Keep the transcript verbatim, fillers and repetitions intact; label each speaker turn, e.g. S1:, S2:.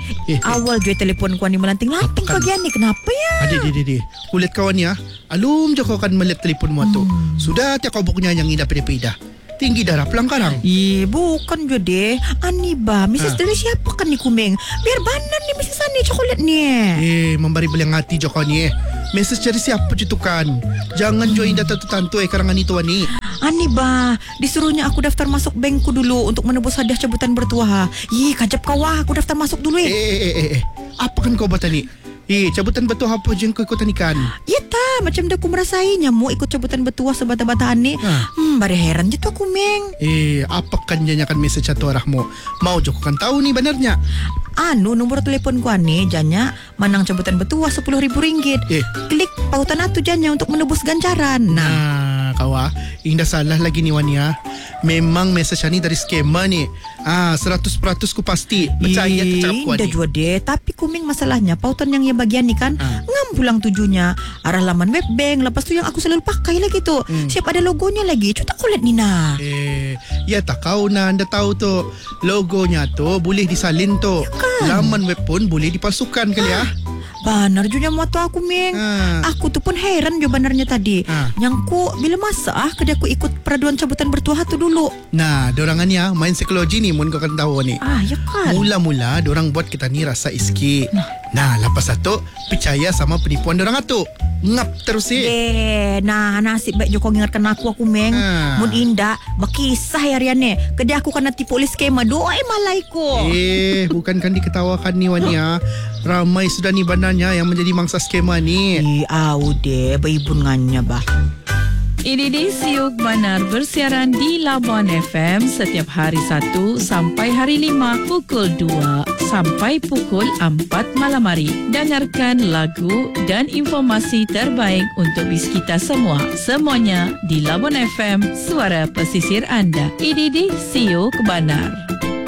S1: eh,
S2: awal jual telefon ko ni melanting-lanting
S1: Apakan?
S2: pagi ni. Kenapa ya?
S1: Adik, adik, adik. Kulit kawan ni, ah. Alum je kau akan melihat telefon mu tu.
S2: Hmm.
S1: Sudah tiap kau bukunya yang indah peda-peda. Tinggi darah pelang karang.
S2: Eh, bukan je deh. Ani ba, missus
S1: Ha.
S2: Dari siapa kan ni kumeng? Biar banan ni missus Ani coklat ni.
S1: Eh, memberi beliang hati je kau ni. Mesej dari siapa je tu kan? Jangan join data tu tantu eh karangan itu ni.
S2: Ani ba, disuruhnya aku daftar masuk bankku dulu untuk menebus hadiah cabutan bertuah. Ih, kajap kau wah, aku daftar masuk dulu
S1: Eh,
S2: eh.
S1: eh, eh, eh. Apa kan kau buat ni? Eh, cabutan betul apa je kau ikutan ikan?
S2: Ya ta, macam dah aku merasai nyamuk ikut cabutan bertuah sebata-bataan ni.
S1: Ha.
S2: Hmm, bari heran je tu aku meng.
S1: Eh, apa kan janyakan mesej atau arahmu? Mau je kau kan tahu ni benarnya.
S2: Anu nombor telefon ku ani janya manang cabutan bertuah sepuluh ribu ringgit.
S1: Eh.
S2: Klik pautan atu janya untuk menebus ganjaran. Nah,
S1: Nah, kawa, indah salah lagi ni Wania. Memang mesej ni dari skema ni. Ah, seratus peratus ku pasti. Percaya ke cakap ku
S2: dah
S1: ni.
S2: jua deh. Tapi kuming masalahnya pautan yang ia bagian ni kan
S1: Ah.
S2: ngam pulang tujunya arah laman web bank. Lepas tu yang aku selalu pakai lagi tu.
S1: Hmm.
S2: Siap ada logonya lagi. Cuta aku lihat ni nah.
S1: Eh, ya tak kau na anda tahu tu. Logonya tu boleh disalin tu.
S2: kan?
S1: Laman web pun boleh dipalsukan kali ah.
S2: Banar juga moto aku ming.
S1: Ah.
S2: Aku tu pun heran jo banarnya tadi.
S1: Ah.
S2: Yang ku bila masa ah kada aku ikut peraduan cabutan bertuah tu dulu.
S1: Nah, dorangannya main psikologi ni mun kau kan tahu ni.
S2: Ah, ya kan.
S1: Mula-mula dorang buat kita ni rasa iski. Nah, lepas itu percaya sama penipuan dorang tu. Ngap terus eh.
S2: Eh, nah nasib baik Joko ingatkan aku aku meng.
S1: Ah.
S2: Mun indah bakisah harian ni. Kedai aku kena tipu oleh skema doa malaiku.
S1: Eh, bukan kan diketawakan ni Wania. Ramai sudah ni bananya yang menjadi mangsa skema ni.
S2: Eh, au deh beibungannya bah.
S3: Ini di Siuk Banar bersiaran di Labuan F M setiap hari Sabtu sampai hari lima pukul dua sampai pukul empat malam hari. Dengarkan lagu dan informasi terbaik untuk bis kita semua. Semuanya di Labuan F M, suara pesisir anda. Ini di Siuk Banar.